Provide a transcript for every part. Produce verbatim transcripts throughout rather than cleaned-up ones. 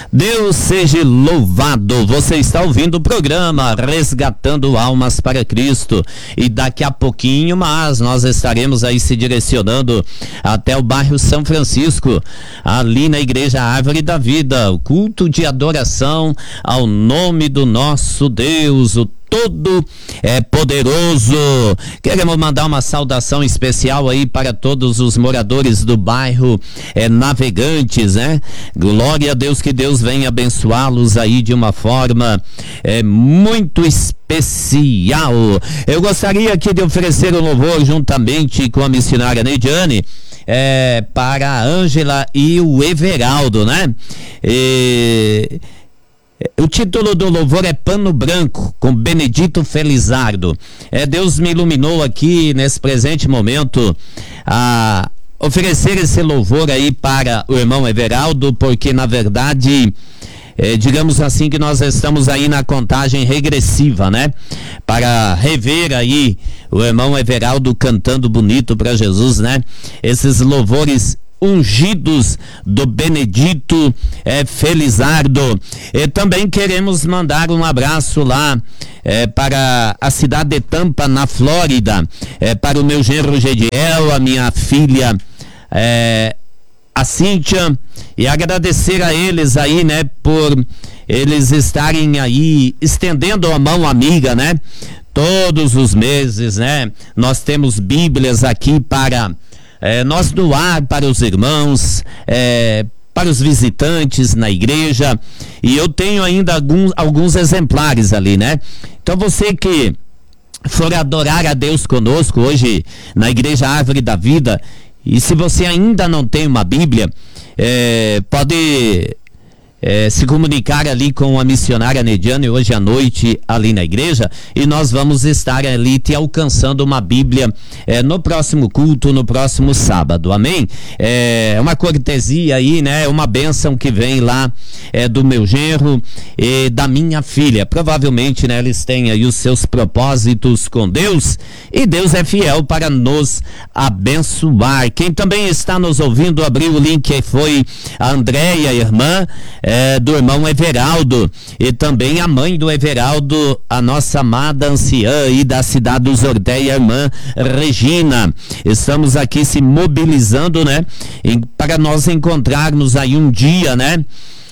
Deus seja louvado. Você está ouvindo o programa Resgatando Almas para Cristo, e daqui a pouquinho, mas nós estaremos aí se direcionando até o bairro São Francisco, ali na Igreja Árvore da Vida, o culto de adoração ao nome do nosso Deus, o todo é poderoso. Queremos mandar uma saudação especial aí para todos os moradores do bairro é, Navegantes, né? Glória a Deus, que Deus venha abençoá-los aí de uma forma é, muito especial. Eu gostaria aqui de oferecer o louvor juntamente com a missionária Neidiane é, para a Ângela e o Everaldo, né? E... o título do louvor é Pano Branco, com Benedito Felizardo. É, Deus me iluminou aqui nesse presente momento a oferecer esse louvor aí para o irmão Everaldo, porque na verdade, é, digamos assim, que nós estamos aí na contagem regressiva, né? Para rever aí o irmão Everaldo cantando bonito para Jesus, né? Esses louvores ungidos do Benedito é, Felizardo. E também queremos mandar um abraço lá é, para a cidade de Tampa, na Flórida, é, para o meu genro Gediel, a minha filha é, a Cíntia, e agradecer a eles aí, né, por eles estarem aí estendendo a mão amiga, né, todos os meses, né. Nós temos Bíblias aqui para É, nós doar para os irmãos, é, para os visitantes na igreja, e eu tenho ainda alguns, alguns exemplares ali, né? Então você que for adorar a Deus conosco hoje na Igreja Árvore da Vida, e se você ainda não tem uma Bíblia, é, pode É, se comunicar ali com a missionária Neidiane hoje à noite ali na igreja, e nós vamos estar ali te alcançando uma Bíblia é, no próximo culto, no próximo sábado, amém? É uma cortesia aí, né? Uma bênção que vem lá é, do meu genro e da minha filha. Provavelmente, né, eles têm aí os seus propósitos com Deus, e Deus é fiel para nos abençoar. Quem também está nos ouvindo, abriu o link aí, foi a Andréia, irmã É, do irmão Everaldo, e também a mãe do Everaldo, a nossa amada anciã aí da cidade dos Ordeia, a irmã Regina. Estamos aqui se mobilizando, né, em, para nós encontrarmos aí um dia, né,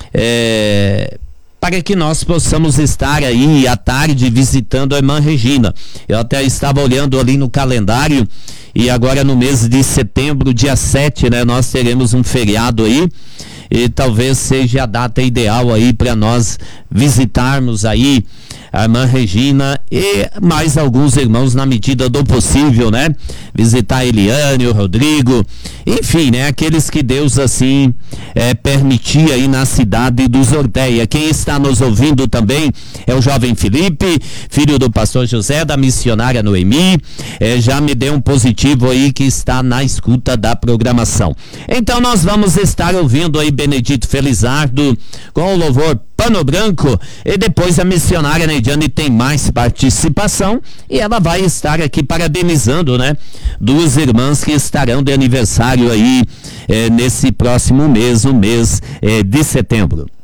é, para que nós possamos estar aí à tarde visitando a irmã Regina. Eu até estava olhando ali no calendário, e agora no mês de setembro, dia sete, né, nós teremos um feriado aí, e talvez seja a data ideal aí para nós visitarmos aí a irmã Regina e mais alguns irmãos na medida do possível, né? Visitar a Eliane, o Rodrigo, enfim, né? Aqueles que Deus assim é, permitia aí na cidade dos Ordeia. Quem está nos ouvindo também é o jovem Felipe, filho do pastor José, da missionária Noemi, é, já me deu um positivo aí que está na escuta da programação. Então nós vamos estar ouvindo aí Benedito Felizardo com o louvor Pano Branco, e depois a missionária Neidiane tem mais participação, e ela vai estar aqui parabenizando, né, duas irmãs que estarão de aniversário aí eh, nesse próximo mês, o mês eh, de setembro.